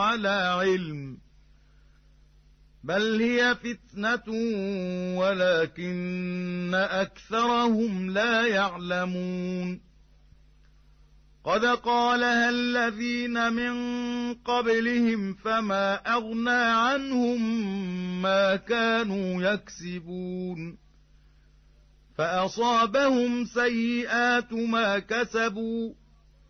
على علم بل هي فتنة ولكن أكثرهم لا يعلمون قد قالها الذين من قبلهم فما أغنى عنهم ما كانوا يكسبون فأصابهم سيئات ما كسبوا